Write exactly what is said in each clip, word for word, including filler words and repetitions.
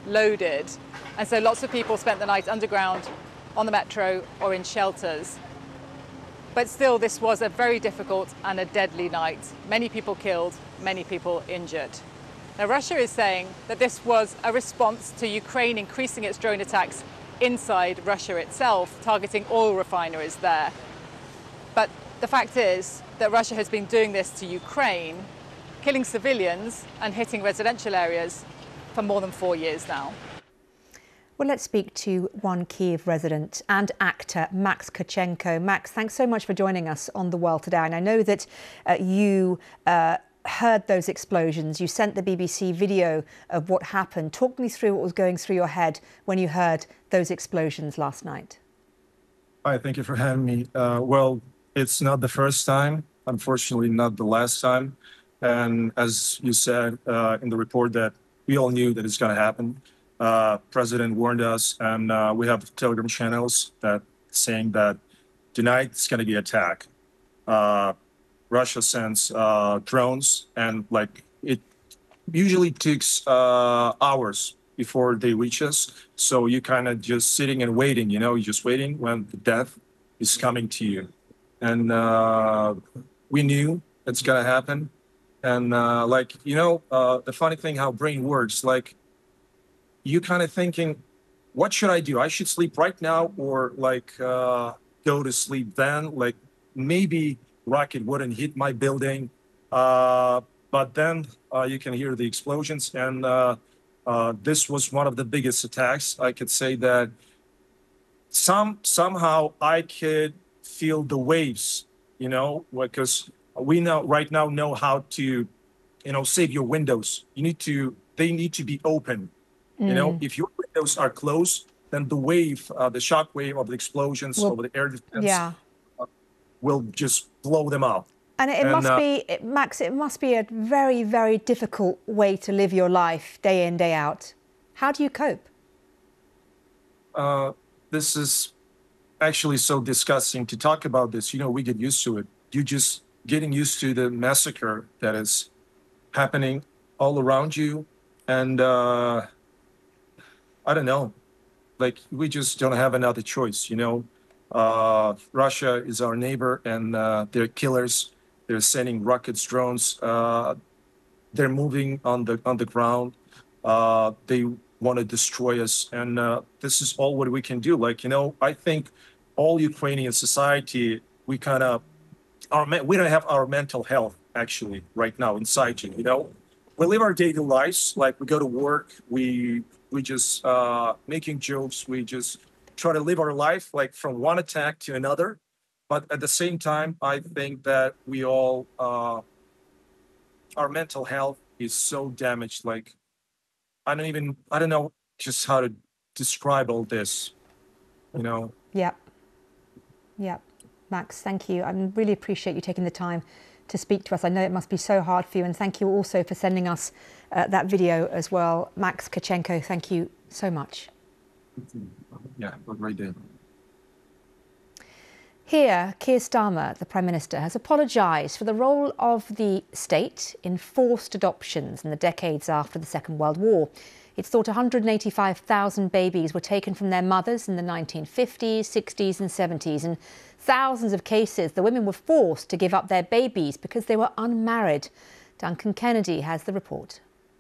loaded. And so lots of people spent the night underground, on the metro, or in shelters. But still, this was a very difficult and a deadly night. Many people killed, many people injured. Now, Russia is saying that this was a response to Ukraine increasing its drone attacks inside Russia itself, targeting oil refineries there. But the fact is that Russia has been doing this to Ukraine, killing civilians and hitting residential areas for more than four years now. Well, let's speak to one Kyiv resident and actor, Max Tkachenko. Max, thanks so much for joining us on The World Today. And I know that uh, you uh, heard those explosions. You sent the B B C video of what happened. Talk me through what was going through your head when you heard those explosions last night. Hi, thank you for having me. Uh, well, it's not the first time, unfortunately not the last time. And as you said uh, in the report, that we all knew that it's going to happen. Uh, President warned us, and uh, we have Telegram channels that saying that tonight it's going to be attack. Uh, Russia sends uh, drones, and like it usually takes uh, hours before they reach us. So you kind of just sitting and waiting, you know, you're just waiting when the death is coming to you. And uh, we knew it's going to happen. And uh, like, you know, uh, the funny thing how brain works, like, you kind of thinking, what should I do? I should sleep right now or like uh, go to sleep then? Like maybe rocket wouldn't hit my building. Uh, but then uh, you can hear the explosions. And uh, uh, this was one of the biggest attacks. I could say that some somehow I could feel the waves, you know, because we know right now know how to, you know, save your windows. You need to, they need to be open. You know, mm. if your windows are closed, then the wave, uh, the shock wave of the explosions well, over the air defense yeah. uh, will just blow them up. And it and, must uh, be, it, Max, it must be a very, very difficult way to live your life day in, day out. How do you cope? Uh, this is actually so disgusting to talk about this. You know, we get used to it. You're just getting used to the massacre that is happening all around you. And, uh, I don't know, like we just don't have another choice, you know. Uh, Russia is our neighbor and uh, they're killers. They're sending rockets, drones. Uh, they're moving on the on the ground. Uh, they want to destroy us. And uh, this is all what we can do. Like, you know, I think all Ukrainian society, we kind of, our we don't have our mental health actually right now inside you, you know. We live our daily lives, like we go to work, we we just uh, making jokes, we just try to live our life like from one attack to another. But at the same time, I think that we all, uh, our mental health is so damaged. Like, I don't even, I don't know just how to describe all this, you know? Yep. Yep. Max, thank you. I really appreciate you taking the time to speak to us. I know it must be so hard for you, and thank you also for sending us uh, that video as well. Max Tkachenko, thank you so much. Yeah, have a great day. Here, Keir Starmer, the Prime Minister, has apologised for the role of the state in forced adoptions in the decades after the Second World War. It's thought one hundred eighty-five thousand babies were taken from their mothers in the nineteen fifties, sixties and seventies. In thousands of cases, the women were forced to give up their babies because they were unmarried. Duncan Kennedy has the report.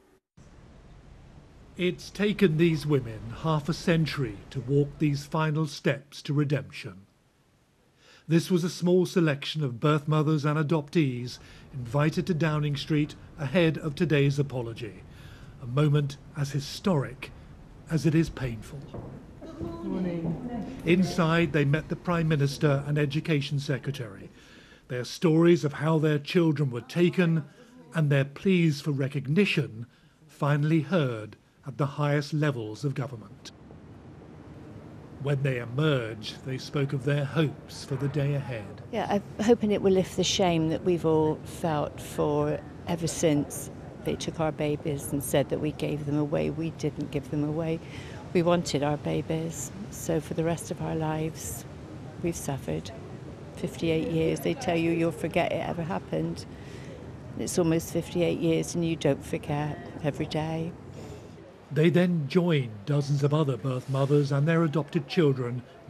It's taken these women half a century to walk these final steps to redemption. This was a small selection of birth mothers and adoptees invited to Downing Street ahead of today's apology. A moment as historic as it is painful. Good morning. Inside, they met the Prime Minister and Education Secretary. Their stories of how their children were taken and their pleas for recognition finally heard at the highest levels of government. When they emerged, they spoke of their hopes for the day ahead. Yeah, I'm hoping it will lift the shame that we've all felt for ever since they took our babies and said that we gave them away. We didn't give them away. We wanted our babies. So for the rest of our lives, we've suffered. fifty-eight years, they tell you you'll forget it ever happened. It's almost fifty-eight years and you don't forget every day. They then joined dozens of other birth mothers and their adopted children